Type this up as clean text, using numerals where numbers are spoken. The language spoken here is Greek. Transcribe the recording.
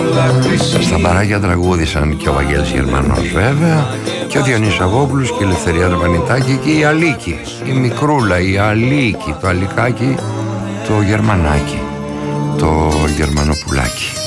Στα μπαράκια τραγούδησαν και ο Βαγγέλης Γερμανός βέβαια, και ο Διονύσης Αγόπουλος και η Ελευθερία Δραπανιτάκη και η Αλίκη, η Μικρούλα, η Αλίκη, το Αλικάκι, το Γερμανάκι, το Γερμανοπουλάκι.